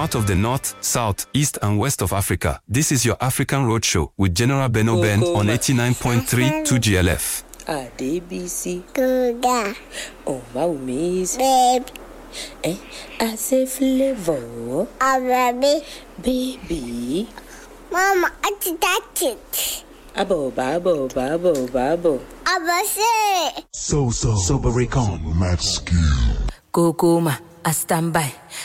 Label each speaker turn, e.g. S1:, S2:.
S1: out of the north, south, east, and west of Africa. This is your African Roadshow with General Beno Ben on 89.3 2GLF.
S2: DBC.
S3: Kuga.
S2: Oh, wow, miss.
S3: Baby.
S2: I say flavor.
S3: Baby.
S2: Baby.
S3: Mama, I touch it.
S2: Abo.
S3: Abba say.
S4: So, Sobericon.
S5: Mad skill.
S2: Kokoma, I stand by.